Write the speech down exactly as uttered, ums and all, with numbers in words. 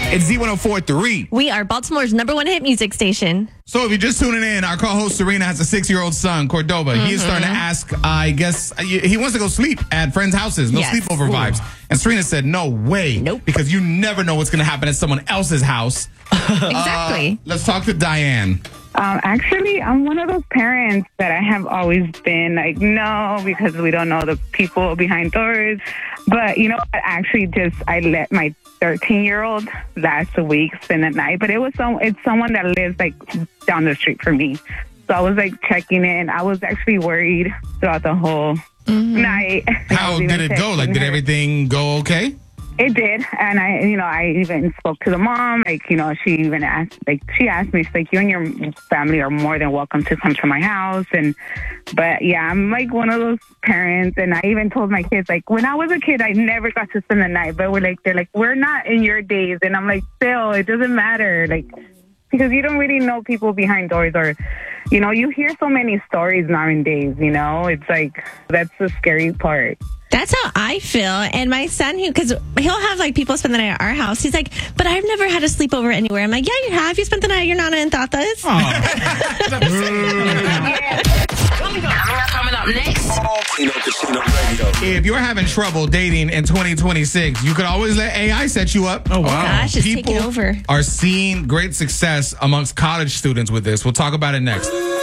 It's Z one oh four point three. We are Baltimore's number one hit music station. So if you're just tuning in, our co-host Serena has a six-year-old son, Cordoba. Mm-hmm. He is starting to ask, I guess, he wants to go sleep at friends' houses. No yes. sleepover Ooh. vibes. And Serena said, no way. Nope. Because you never know what's going to happen at someone else's house. Exactly. Uh, let's talk to Diane. Um, actually, I'm one of those parents that I have always been like, no, because we don't know the people behind doors. But, you know what? Actually, just I let my thirteen-year-old last week spend the night. But it was some, it's someone that lives, like, down the street from me. So I was, like, checking in. I was actually worried throughout the whole mm-hmm. night. How did it go? Like, did everything go okay? It did. And I, you know, I even spoke to the mom. Like, you know, she even asked, like, she asked me, she's like, you and your family are more than welcome to come to my house. And, but yeah, I'm like one of those parents. And I even told my kids, like, when I was a kid, I never got to spend the night. But we're like, they're like, we're not in your days. And I'm like, still, it doesn't matter. Like, because you don't really know people behind doors or, you know, you hear so many stories nowadays, you know, it's like, that's the scary part. That's how I feel. And my son, who, because he'll have like people spend the night at our house. He's like, but I've never had a sleepover anywhere. I'm like, yeah, you have. You spent the night at your Nana and Tatas. Coming up, coming up next. Casino, Casino Radio. If you're having trouble dating in twenty twenty-six, you could always let A I set you up. Oh, wow. Oh, gosh, it's People taking over. are seeing great success amongst college students with this. We'll talk about it next.